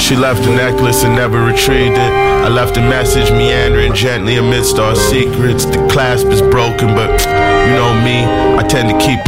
She left a necklace and never retrieved it. I left a message meandering gently amidst our secrets. The clasp is broken, but you know me, I tend to keep